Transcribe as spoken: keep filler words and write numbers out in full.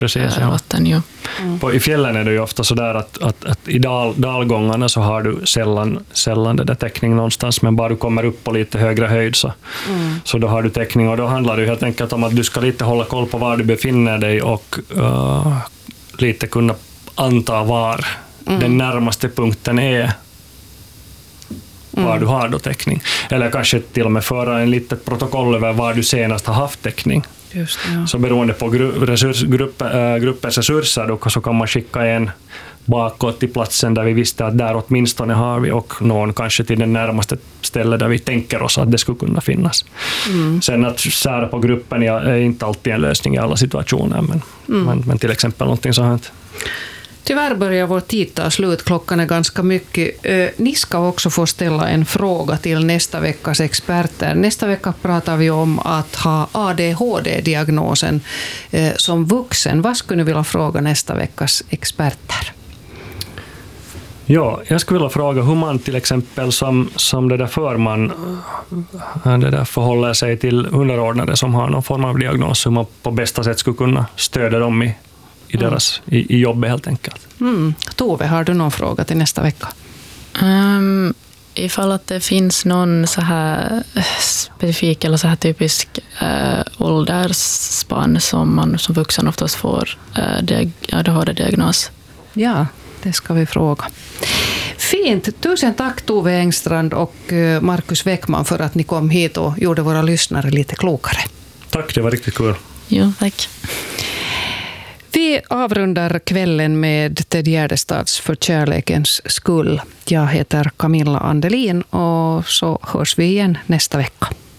Precis, äh, vatten. Ja. Mm. På, i fjällen är det ju ofta så där att, att, att i dal, dalgångarna så har du sällan, sällan det där täckning någonstans, men bara du kommer upp på lite högre höjd så, mm. så då har du täckning, och då handlar det helt enkelt om att du ska lite hålla koll på var du befinner dig och uh, lite kunna anta var mm. den närmaste punkten är var mm. du har då täckning. Eller kanske till och med föra en litet protokoll över var du senast har haft täckning. Just det, ja. Så beroende på gru- resurs, grupp, äh, gruppens resurser då, så kan man skicka en bakåt till platsen där vi visste att där åtminstone har vi, och någon kanske till den närmaste stället där vi tänker oss att det skulle kunna finnas. Mm. Sen att sära på gruppen är inte alltid en lösning i alla situationer, men, mm. men, men till exempel någonting så här. Tyvärr börjar vår tid ta slut, klockan är ganska mycket. Ni ska också få ställa en fråga till nästa veckas experter. Nästa vecka pratar vi om att ha A D H D-diagnosen som vuxen. Vad skulle ni vilja fråga nästa veckas experter? Ja, jag skulle vilja fråga hur man till exempel som, som det där förman det där förhåller sig till underordnade som har någon form av diagnos, hur man på bästa sätt skulle kunna stödja dem i i deras mm. i, i jobbet helt enkelt. Mm. Tove, har du någon fråga till nästa vecka? Um, ifall att det finns någon så här specifik eller så här typisk uh, åldersspann som man som vuxen oftast får uh, diag- A D H D-diagnos. Ja, det ska vi fråga. Fint. Tusen tack Tove Engstrand och Markus Weckman för att ni kom hit och gjorde våra lyssnare lite klokare. Tack, det var riktigt kul. Jo, tack. Vi avrundar kvällen med Ted Gärdestads För kärlekens skull. Jag heter Camilla Andelin och så hörs vi igen nästa vecka.